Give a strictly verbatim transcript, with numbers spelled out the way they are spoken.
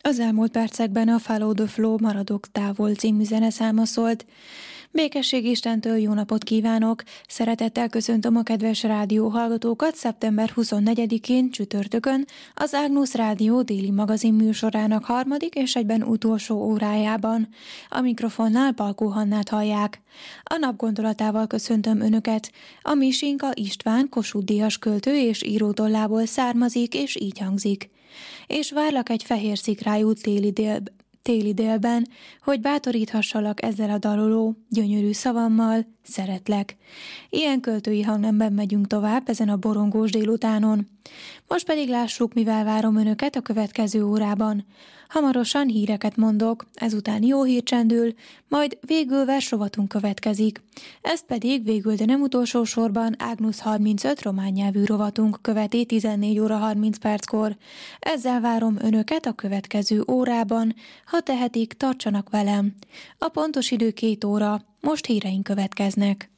Az elmúlt percekben a Follow the Flow Maradok távol című zeneszáma szólt. Békesség Istentől jó napot kívánok! Szeretettel köszöntöm a kedves rádióhallgatókat szeptember huszonnegyedikén csütörtökön az Ágnusz Rádió déli magazin műsorának harmadik és egyben utolsó órájában. A mikrofonnál Palkó Hannát hallják. A nap gondolatával köszöntöm Önöket. A misinka István Kossuth Díjas költő és írótollából származik, és így hangzik. És várlak egy fehér szikrájú téli dél, téli délben, hogy bátoríthassalak ezzel a daloló, gyönyörű szavammal, szeretlek. Ilyen költői hangnemben megyünk tovább ezen a borongós délutánon. Most pedig lássuk, mivel várom Önöket a következő órában. Hamarosan híreket mondok, ezután jó hír csendül, majd végül versrovatunk következik. Ezt pedig végül, de nem utolsó sorban Ágnusz harmincöt román nyelvű rovatunk követi tizennégy óra harminc perckor. Ezzel várom Önöket a következő órában, ha tehetik, tartsanak velem. A pontos idő két óra, most híreink következnek.